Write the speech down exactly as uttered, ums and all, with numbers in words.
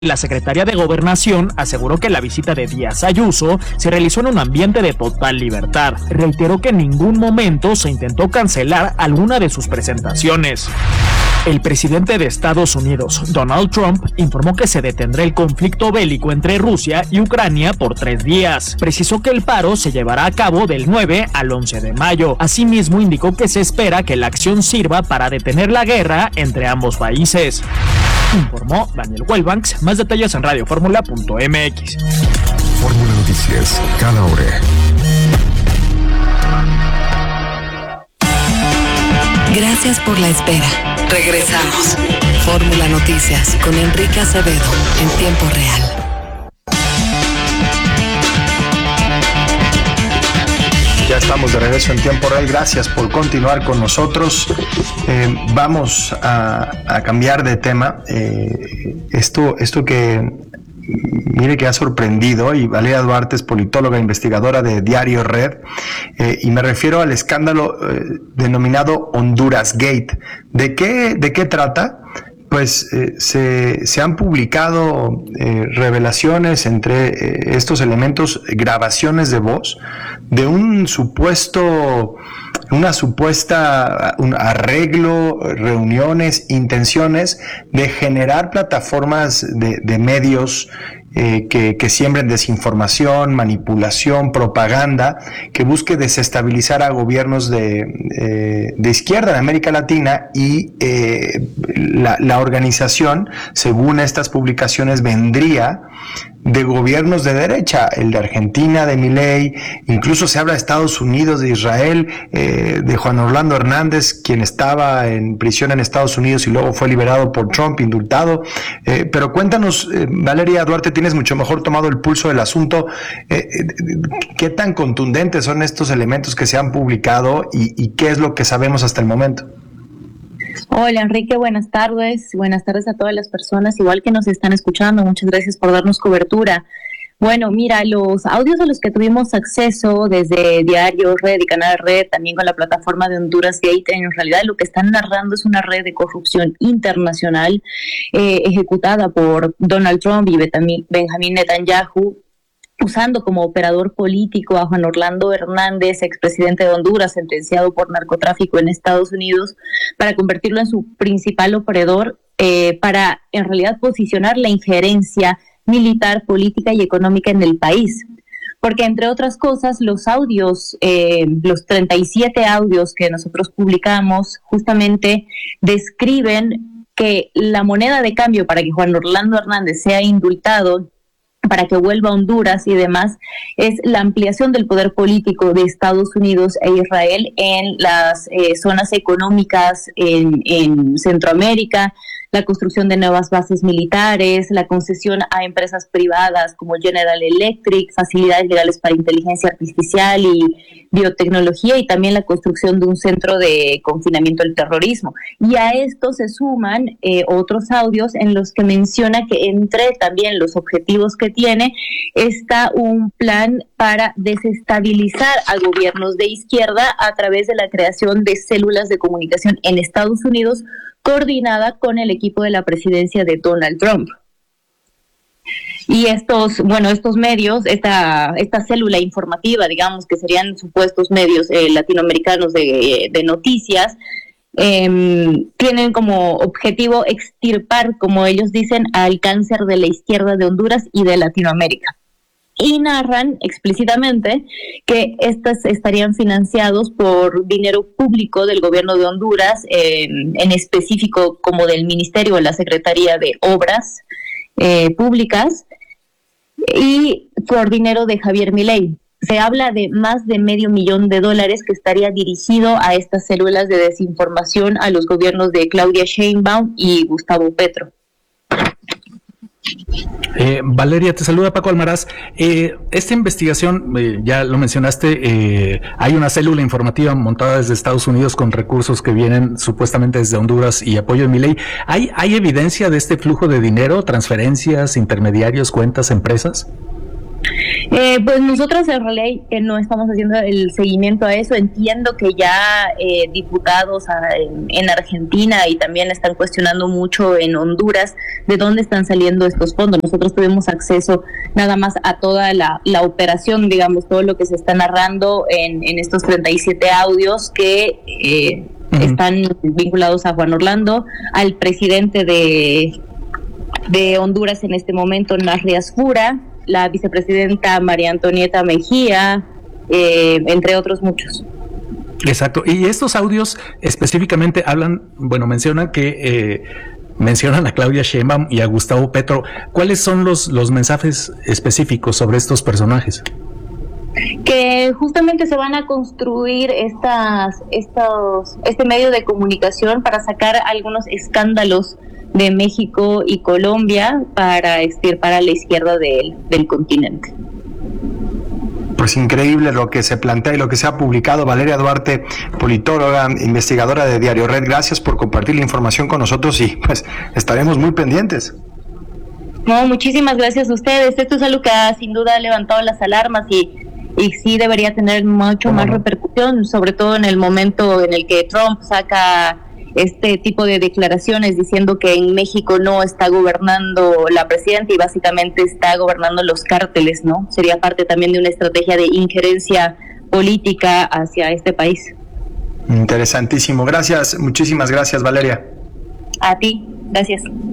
La Secretaría de Gobernación aseguró que la visita de Díaz Ayuso se realizó en un ambiente de total libertad. Reiteró que en ningún momento se intentó cancelar alguna de sus presentaciones. El presidente de Estados Unidos, Donald Trump, informó que se detendrá el conflicto bélico entre Rusia y Ucrania por tres días. Precisó que el paro se llevará a cabo del nueve al once de mayo. Asimismo, indicó que se espera que la acción sirva para detener la guerra entre ambos países. Informó Daniel Wellbanks. Más detalles en radio fórmula punto m x. Fórmula Noticias, cada hora. Gracias por la espera. Regresamos. Fórmula Noticias con Enrique Acevedo en tiempo real. Ya estamos de regreso en tiempo real. Gracias por continuar con nosotros. Eh, vamos a, a cambiar de tema. Eh, esto, esto que mire que ha sorprendido, y Valeria Duarte es politóloga, investigadora de Diario Red, eh, y me refiero al escándalo eh, denominado Honduras Gate. ¿De qué, de qué trata? Pues eh, se, se han publicado eh, revelaciones entre eh, estos elementos, grabaciones de voz de un supuesto, una supuesta, un arreglo, reuniones, intenciones de generar plataformas de, de medios Eh, que, que siembren desinformación, manipulación, propaganda, que busque desestabilizar a gobiernos de, eh, de izquierda en América Latina, y eh, la, la organización, según estas publicaciones, vendría de gobiernos de derecha, el de Argentina, de Milei, incluso se habla de Estados Unidos, de Israel, eh, de Juan Orlando Hernández, quien estaba en prisión en Estados Unidos y luego fue liberado por Trump, indultado. Eh, pero cuéntanos, eh, Valeria Duarte, tienes mucho mejor tomado el pulso del asunto. Eh, eh, ¿Qué tan contundentes son estos elementos que se han publicado y, y qué es lo que sabemos hasta el momento? Hola Enrique, buenas tardes, buenas tardes a todas las personas, igual que nos están escuchando, muchas gracias por darnos cobertura. Bueno, mira, los audios a los que tuvimos acceso desde Diario Red y Canal Red, también con la plataforma de Honduras Gate, en realidad lo que están narrando es una red de corrupción internacional eh, ejecutada por Donald Trump y Benjamín Netanyahu, usando como operador político a Juan Orlando Hernández, expresidente de Honduras, sentenciado por narcotráfico en Estados Unidos, para convertirlo en su principal operador, eh, para en realidad posicionar la injerencia militar, política y económica en el país. Porque entre otras cosas, los audios, eh, los treinta y siete audios que nosotros publicamos, justamente describen que la moneda de cambio para que Juan Orlando Hernández sea indultado, para que vuelva a Honduras y demás, es la ampliación del poder político de Estados Unidos e Israel en las eh, zonas económicas en, en Centroamérica, la construcción de nuevas bases militares, la concesión a empresas privadas como General Electric, facilidades legales para inteligencia artificial y biotecnología, y también la construcción de un centro de confinamiento del terrorismo. Y a esto se suman eh, otros audios en los que menciona que entre también los objetivos que tiene está un plan para desestabilizar a gobiernos de izquierda a través de la creación de células de comunicación en Estados Unidos, coordinada con el equipo de la presidencia de Donald Trump. Y estos, bueno, estos medios, esta esta célula informativa, digamos, que serían supuestos medios eh, latinoamericanos de, de noticias, eh, tienen como objetivo extirpar, como ellos dicen, al cáncer de la izquierda de Honduras y de Latinoamérica. Y narran explícitamente que estos estarían financiados por dinero público del gobierno de Honduras, eh, en específico como del Ministerio o la Secretaría de Obras eh, Públicas, y por dinero de Javier Milei. Se habla de más de medio millón de dólares que estaría dirigido a estas células de desinformación a los gobiernos de Claudia Sheinbaum y Gustavo Petro. Eh, Valeria, te saluda Paco Almaraz. Eh, esta investigación, eh, ya lo mencionaste, eh, hay una célula informativa montada desde Estados Unidos con recursos que vienen supuestamente desde Honduras y apoyo de Milei. ¿Hay, ¿Hay evidencia de este flujo de dinero, transferencias, intermediarios, cuentas, empresas? Eh, pues nosotros en realidad eh, no estamos haciendo el seguimiento a eso. Entiendo que ya eh, diputados a, en, en Argentina y también están cuestionando mucho en Honduras de dónde están saliendo estos fondos. Nosotros tuvimos acceso nada más a toda la, la operación, digamos, todo lo que se está narrando en, en estos treinta y siete audios que eh, uh-huh. están vinculados a Juan Orlando, al presidente de, de Honduras en este momento, Nasri Asfura, la vicepresidenta María Antonieta Mejía, eh, entre otros muchos. Exacto. Y estos audios específicamente hablan, bueno, mencionan que eh, mencionan a Claudia Sheinbaum y a Gustavo Petro. ¿Cuáles son los los mensajes específicos sobre estos personajes? Que justamente se van a construir estas estos este medio de comunicación para sacar algunos escándalos de México y Colombia para extirpar a la izquierda del, del continente. Pues increíble lo que se plantea y lo que se ha publicado. Valeria Duarte, politóloga, investigadora de Diario Red, gracias por compartir la información con nosotros y pues estaremos muy pendientes. No, muchísimas gracias a ustedes. Esto es algo que ha, sin duda ha levantado las alarmas y, y sí debería tener mucho más repercusión, sobre todo en el momento en el que Trump saca este tipo de declaraciones diciendo que en México no está gobernando la presidenta y básicamente está gobernando los cárteles, ¿no? Sería parte también de una estrategia de injerencia política hacia este país. Interesantísimo. Gracias, muchísimas gracias, Valeria. A ti, gracias.